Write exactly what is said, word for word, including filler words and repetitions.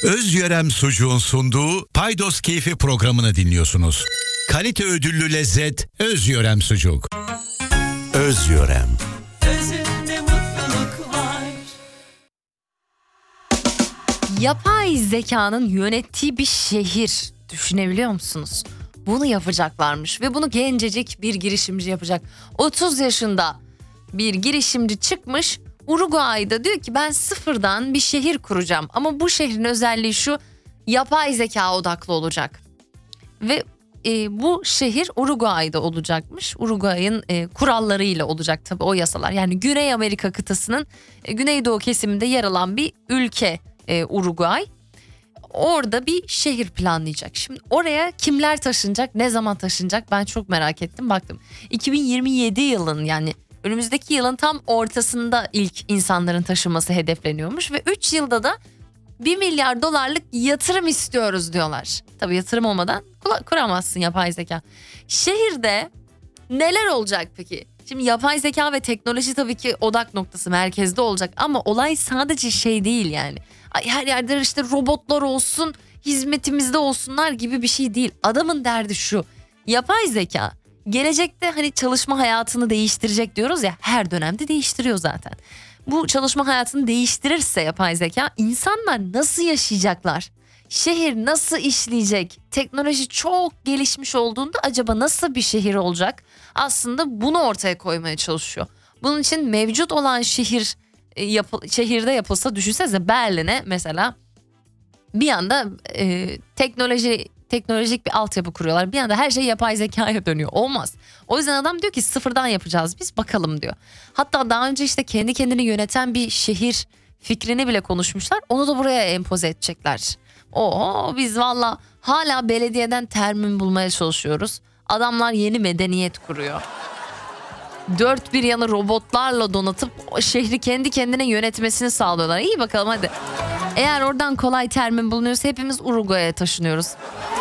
Özyörem Sucuğun sunduğu Paydos Keyfi programını dinliyorsunuz. Kalite ödüllü lezzet Özyörem Sucuk. Özyörem. Özünde mutluluk var. Yapay zekanın yönettiği bir şehir düşünebiliyor musunuz? Bunu yapacaklarmış ve bunu gencecik bir girişimci yapacak. otuz yaşında bir girişimci çıkmış Uruguay'da, diyor ki ben sıfırdan bir şehir kuracağım. Ama bu şehrin özelliği şu: yapay zeka odaklı olacak. Ve e, bu şehir Uruguay'da olacakmış. Uruguay'ın e, kurallarıyla olacak tabii o yasalar. Yani Güney Amerika kıtasının e, güneydoğu kesiminde yer alan bir ülke e, Uruguay. Orada bir şehir planlayacak. Şimdi oraya kimler taşınacak, ne zaman taşınacak, ben çok merak ettim. Baktım iki bin yirmi yedi yılın, yani önümüzdeki yılın tam ortasında ilk insanların taşınması hedefleniyormuş. Ve üç yılda da bir milyar dolarlık yatırım istiyoruz diyorlar. Tabii yatırım olmadan kuramazsın yapay zeka. Şehirde neler olacak peki? Şimdi yapay zeka ve teknoloji tabii ki odak noktası, merkezde olacak. Ama olay sadece şey değil yani. Ay her yerde işte robotlar olsun, hizmetimizde olsunlar gibi bir şey değil. Adamın derdi şu: yapay zeka gelecekte hani çalışma hayatını değiştirecek diyoruz ya, her dönemde değiştiriyor zaten. Bu çalışma hayatını değiştirirse yapay zeka, insanlar nasıl yaşayacaklar? Şehir nasıl işleyecek? Teknoloji çok gelişmiş olduğunda acaba nasıl bir şehir olacak? Aslında bunu ortaya koymaya çalışıyor. Bunun için mevcut olan şehir yapı, şehirde yapılsa, düşünsenize Berlin'e mesela bir anda e, teknoloji teknolojik bir altyapı kuruyorlar. Bir anda her şey yapay zekaya dönüyor. Olmaz. O yüzden adam diyor ki sıfırdan yapacağız biz, bakalım diyor. Hatta daha önce işte kendi kendini yöneten bir şehir fikrini bile konuşmuşlar. Onu da buraya empoze edecekler. Oo, biz valla hala belediyeden termin bulmaya çalışıyoruz. Adamlar yeni medeniyet kuruyor. Dört bir yanı robotlarla donatıp o şehri kendi kendine yönetmesini sağlıyorlar. İyi bakalım hadi. Eğer oradan kolay termin bulunuyorsa hepimiz Uruguay'a taşınıyoruz.